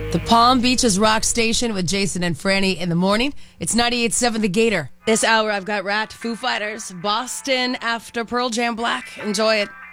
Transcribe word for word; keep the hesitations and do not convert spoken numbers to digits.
The Palm Beaches Rock Station with Jason and Franny in the morning. It's ninety-eight point seven The Gator. This hour I've got Rat, Foo Fighters, Boston after Pearl Jam Black. Enjoy it.